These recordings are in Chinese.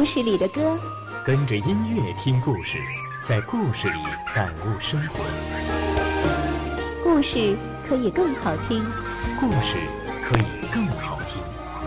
事里的歌， 跟着音乐听故事，在故事里感悟生活。 故事可以更好听， 故事可以更好听。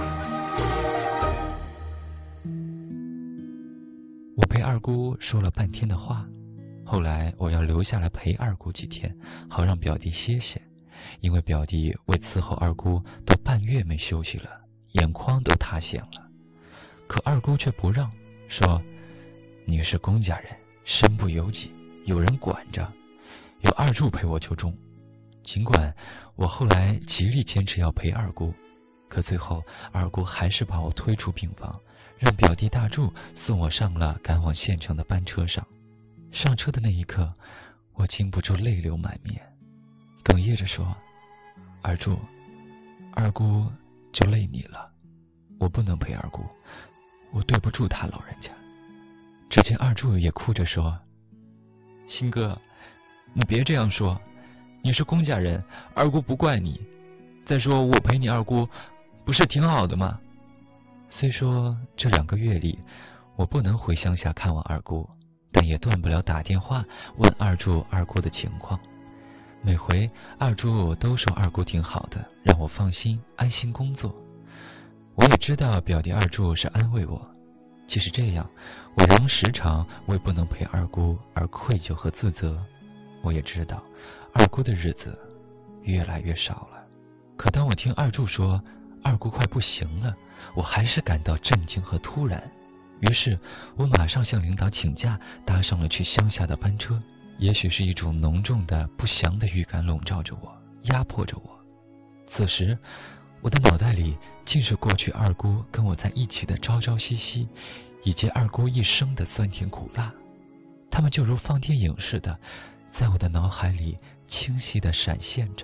我陪二姑说了半天的话，后来我要留下来陪二姑几天，好让表弟歇歇，因为表弟为伺候二姑都半月没休息了，眼眶都塌陷了。可二姑却不让，说你是公家人，身不由己，有人管着，有二柱陪我就中。尽管我后来极力坚持要陪二姑，可最后二姑还是把我推出病房，让表弟大柱送我上了赶往县城的班车上。上车的那一刻，我禁不住泪流满面，哽咽着说，二柱，二姑就累你了，我不能陪二姑，我对不住她老人家。只见二柱也哭着说，鑫哥，你别这样说，你是公家人，二姑不怪你，再说我陪你二姑不是挺好的吗？虽说这2个月里我不能回乡下看望二姑，但也断不了打电话问二柱二姑的情况。每回二柱都说二姑挺好的，让我放心安心工作。我也知道表弟二柱是安慰我，即使这样，我仍时常为不能陪二姑而愧疚和自责。我也知道二姑的日子越来越少了，可当我听二柱说二姑快不行了，我还是感到震惊和突然。于是我马上向领导请假，搭上了去乡下的班车。也许是一种浓重的不祥的预感笼罩着我，压迫着我。此时我的脑袋里尽是过去二姑跟我在一起的朝朝夕夕，以及二姑一生的酸甜苦辣，它们就如放电影似的，在我的脑海里清晰地闪现着。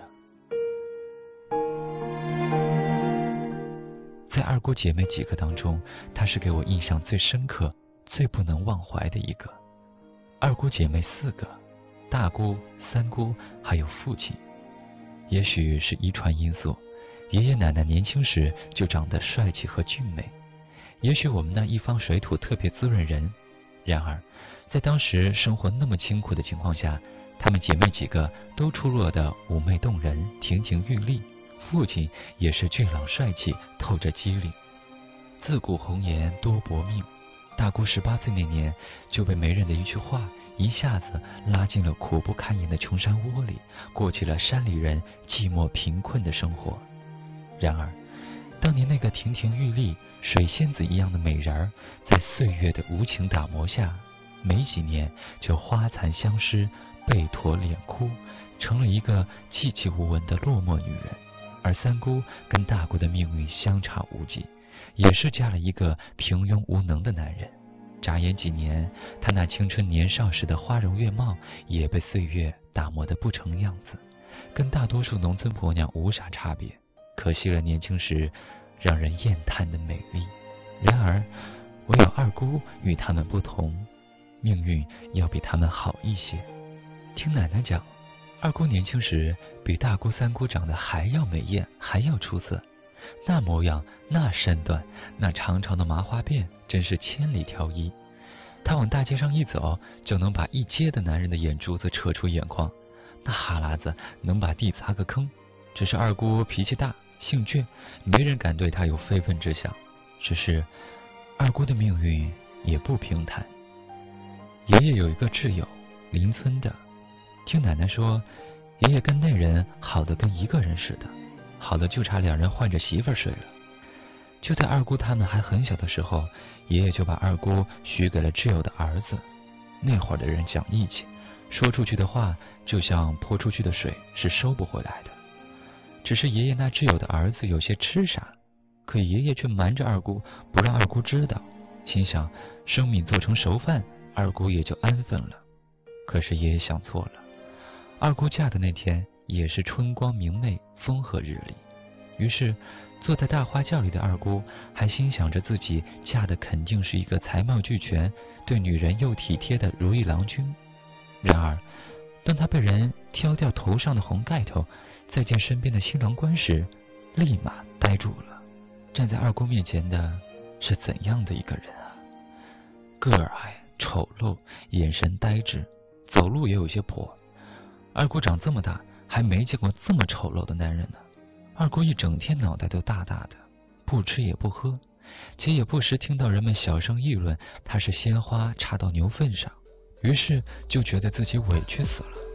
在二姑姐妹几个当中，她是给我印象最深刻、最不能忘怀的一个。二姑姐妹4个，大姑、三姑还有父亲。也许是遗传因素，爷爷奶奶年轻时就长得帅气和俊美，也许我们那一方水土特别滋润人。然而在当时生活那么清苦的情况下，她们姐妹几个都出落得妩媚动人，亭亭玉立，父亲也是俊朗帅气，透着机灵。自古红颜多薄命，大姑18岁那年就被媒人的一句话一下子拉进了苦不堪言的穷山窝里，过起了山里人寂寞贫困的生活。然而当年那个亭亭玉立水仙子一样的美人儿，在岁月的无情打磨下，没几年就花残相失，背驼脸枯，成了一个寂寂无闻的落寞女人。而三姑跟大姑的命运相差无几，也是嫁了一个平庸无能的男人。眨眼几年，她那青春年少时的花容月貌也被岁月打磨得不成样子，跟大多数农村婆娘无啥差别，可惜了年轻时让人艳叹的美丽。然而唯有二姑与他们不同，命运要比他们好一些。听奶奶讲，二姑年轻时比大姑三姑长得还要美艳，还要出色，那模样，那身段，那长长的麻花辫，真是千里挑一。她往大街上一走，就能把一街的男人的眼珠子扯出眼眶，那哈喇子能把地砸个坑。只是二姑脾气大，性倔，没人敢对她有非分之想。只是二姑的命运也不平坦。爷爷有一个挚友，邻村的，听奶奶说，爷爷跟那人好的跟一个人似的，好的就差2人换着媳妇睡了。就在二姑他们还很小的时候，爷爷就把二姑许给了挚友的儿子。那会儿的人讲义气，说出去的话就像泼出去的水，是收不回来的。只是爷爷那挚友的儿子有些痴傻，可爷爷却瞒着二姑，不让二姑知道，心想生米做成熟饭，二姑也就安分了。可是爷爷想错了，二姑嫁的那天也是春光明媚，风和日丽。于是坐在大花轿里的二姑还心想着自己嫁的肯定是一个才貌俱全，对女人又体贴的如意郎君。然而当她被人挑掉头上的红盖头，再见身边的新郎官时，立马呆住了。站在二姑面前的是怎样的一个人啊？ 个儿矮、丑陋，眼神呆滞，走路也有些跛。二姑长这么大还没见过这么丑陋的男人呢。二姑一整天脑袋都大大的，不吃也不喝，且也不时听到人们小声议论她是鲜花插到牛粪上，于是就觉得自己委屈死了。